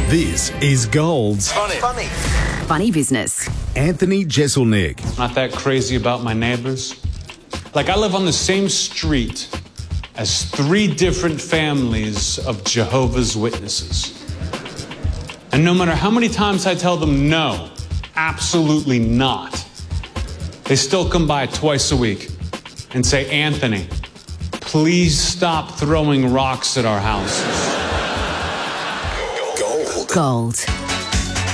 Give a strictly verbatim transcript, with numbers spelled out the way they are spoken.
This is Gold's Funny. Funny. Funny business. Anthony Jeselnik. Not that crazy about my neighbors. Like, I live on the same street as three different families of Jehovah's Witnesses. And no matter how many times I tell them no, absolutely not, they still come by twice a week and say, Anthony, please stop throwing rocks at our houses. Gold. Gold.